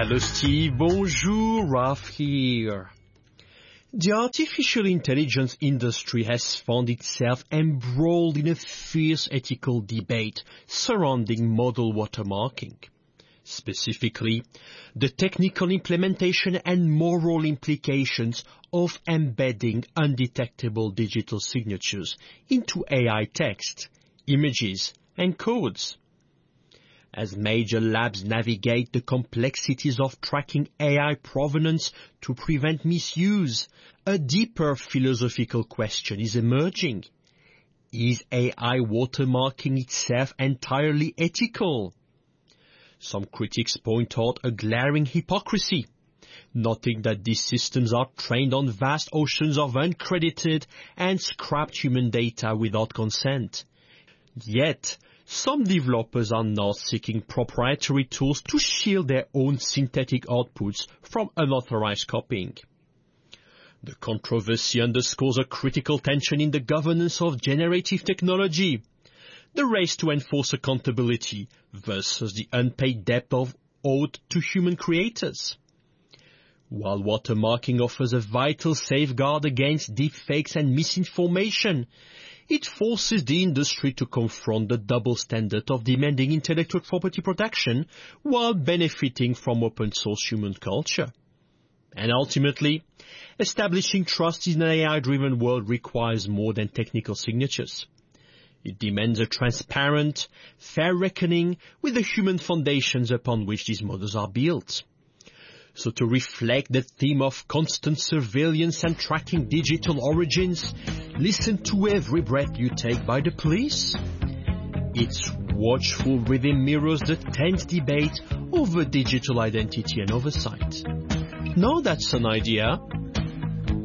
Hello Steve, bonjour, Ralph here. The artificial intelligence industry has found itself embroiled in a fierce ethical debate surrounding model watermarking. Specifically, the technical implementation and moral implications of embedding undetectable digital signatures into AI text, images, and codes. As major labs navigate the complexities of tracking AI provenance to prevent misuse, a deeper philosophical question is emerging. Is AI watermarking itself entirely ethical? Some critics point out a glaring hypocrisy, noting that these systems are trained on vast oceans of uncredited and scrapped human data without consent. Yet, some developers are now seeking proprietary tools to shield their own synthetic outputs from unauthorized copying. The controversy underscores a critical tension in the governance of generative technology, the race to enforce accountability versus the unpaid debt owed to human creators. While watermarking offers a vital safeguard against deepfakes and misinformation, it forces the industry to confront the double standard of demanding intellectual property protection while benefiting from open-source human culture. And ultimately, establishing trust in an AI-driven world requires more than technical signatures. It demands a transparent, fair reckoning with the human foundations upon which these models are built. So to reflect the theme of constant surveillance and tracking digital origins, listen to Every Breath You Take by the Police. Its watchful rhythm mirrors the tense debate over digital identity and oversight. Now that's an idea.